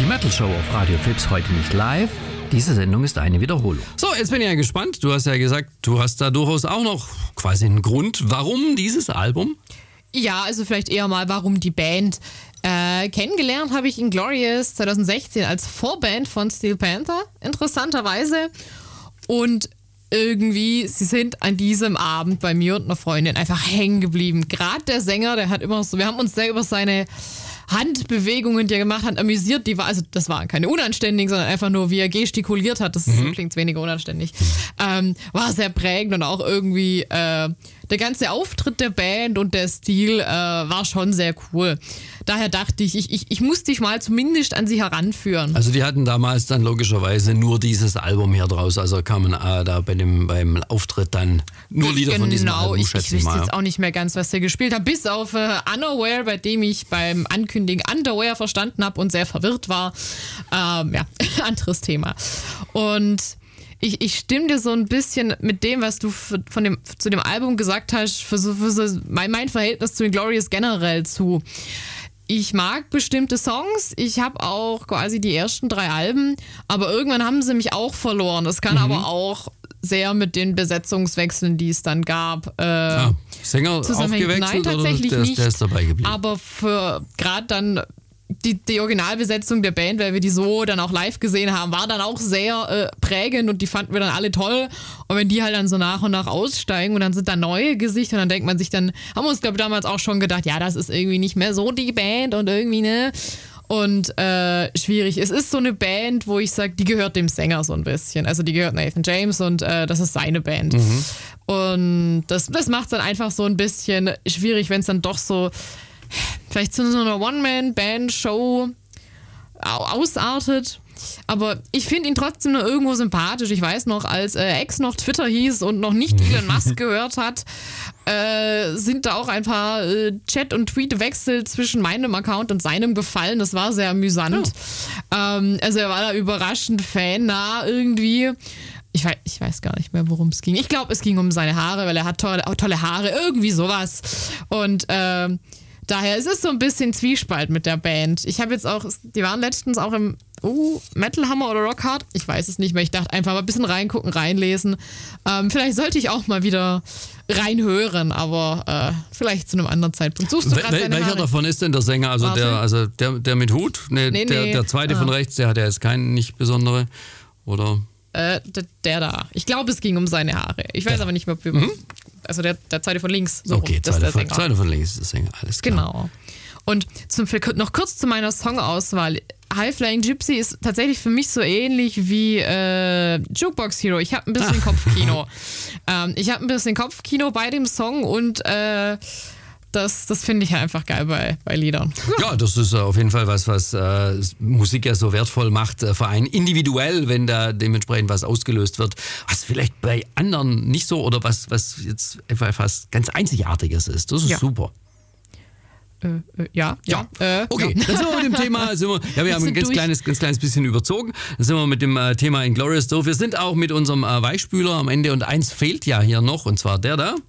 Die Metal Show auf Radio Fips heute nicht live. Diese Sendung ist eine Wiederholung. So, jetzt bin ich ja gespannt. Du hast ja gesagt, du hast da durchaus auch noch quasi einen Grund. Warum dieses Album? Ja, also vielleicht eher mal, warum die Band. Kennengelernt habe ich Inglorious 2016 als Vorband von Steel Panther, interessanterweise. Und irgendwie, sie sind an diesem Abend bei mir und einer Freundin einfach hängen geblieben. Gerade der Sänger, der hat immer so, wir haben uns sehr über seine Handbewegungen, die er gemacht hat, amüsiert. Das waren keine unanständigen, sondern einfach nur, wie er gestikuliert hat. Das so klingt weniger unanständig. War sehr prägend und auch irgendwie der ganze Auftritt der Band und der Stil war schon sehr cool. Daher dachte ich muss dich mal zumindest an sie heranführen. Also die hatten damals dann logischerweise nur dieses Album hier draus. Also kamen da beim Auftritt dann nur Lieder von diesem Album, ich wüsste jetzt auch nicht mehr ganz, was der gespielt hat. Bis auf Unaware, bei dem ich beim Ankündigen Underwear verstanden habe und sehr verwirrt war. Anderes Thema. Und ich stimme dir so ein bisschen mit dem, was du zu dem Album gesagt hast, für mein Verhältnis zu Inglorious generell zu. Ich mag bestimmte Songs, ich habe auch quasi die ersten 3 Alben, aber irgendwann haben sie mich auch verloren. Das kann aber auch sehr mit den Besetzungswechseln, die es dann gab, Sänger aufgewechselt? Nein, tatsächlich oder nicht. Der ist dabei geblieben? Aber für gerade dann die Originalbesetzung der Band, weil wir die so dann auch live gesehen haben, war dann auch sehr prägend und die fanden wir dann alle toll. Und wenn die halt dann so nach und nach aussteigen und dann sind da neue Gesichter, dann denkt man sich dann, haben wir uns glaube ich damals auch schon gedacht, ja, das ist irgendwie nicht mehr so die Band und irgendwie, ne? Und schwierig. Es ist so eine Band, wo ich sage, die gehört dem Sänger so ein bisschen. Also die gehört Nathan James und das ist seine Band. Und das macht es dann einfach so ein bisschen schwierig, wenn es dann doch so vielleicht zu so einer One-Man-Band-Show ausartet. Aber ich finde ihn trotzdem noch irgendwo sympathisch. Ich weiß noch, als X noch Twitter hieß und noch nicht Elon Musk gehört hat, sind da auch ein paar Chat- und Tweetwechsel zwischen meinem Account und seinem gefallen. Das war sehr amüsant. Also er war da überraschend fannah irgendwie. Ich weiß gar nicht mehr, worum es ging. Ich glaube, es ging um seine Haare, weil er hat tolle Haare. Irgendwie sowas. Und daher ist es so ein bisschen Zwiespalt mit der Band. Ich habe jetzt auch, die waren letztens auch im Metal Hammer oder Rock Hard. Ich weiß es nicht mehr. Ich dachte einfach mal ein bisschen reingucken, reinlesen. Vielleicht sollte ich auch mal wieder reinhören, aber vielleicht zu einem anderen Zeitpunkt. Suchst du gerade seine Welcher Haare? Davon ist denn der Sänger? Also der mit Hut? Nee. Der zweite von rechts, der hat ja jetzt keinen nicht besondere, oder? Der da. Ich glaube, es ging um seine Haare. Ich weiß aber nicht mehr, also der zweite von links. So okay, das ist der Sänger. Zweite von links ist der Sänger, alles klar. Genau. Und noch kurz zu meiner Songauswahl. High Flying Gypsy ist tatsächlich für mich so ähnlich wie Jukebox Hero. Ich habe ein bisschen Kopfkino. Ich habe ein bisschen Kopfkino bei dem Song und das finde ich halt einfach geil bei Liedern. Ja, das ist auf jeden Fall was Musik ja so wertvoll macht, für einen individuell, wenn da dementsprechend was ausgelöst wird, was vielleicht bei anderen nicht so oder was jetzt einfach was ganz Einzigartiges ist. Das ist super. Okay, ja. Dann sind wir mit dem Thema, wir haben ein ganz kleines bisschen überzogen. Dann sind wir mit dem Thema Inglorious durch. Wir sind auch mit unserem Weichspüler am Ende und eins fehlt ja hier noch, und zwar der da.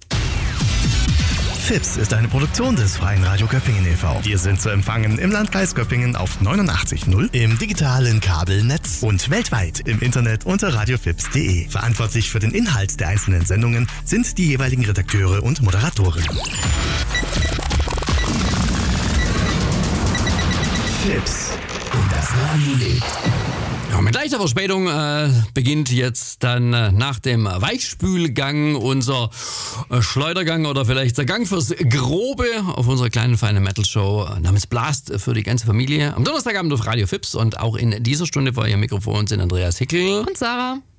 Fips ist eine Produktion des Freien Radio Göppingen e.V. Wir sind zu empfangen im Landkreis Göppingen auf 89.0, im digitalen Kabelnetz und weltweit im Internet unter radiofips.de. Verantwortlich für den Inhalt der einzelnen Sendungen sind die jeweiligen Redakteure und Moderatoren. Fips und das Radio lebt. Ja, mit leichter Verspätung beginnt jetzt dann nach dem Weichspülgang unser Schleudergang oder vielleicht der Gang fürs Grobe auf unserer kleinen feinen Metal-Show namens Blast für die ganze Familie. Am Donnerstagabend auf Radio Fips und auch in dieser Stunde vor Ihrem Mikrofon sind Andreas Hickel und Sarah.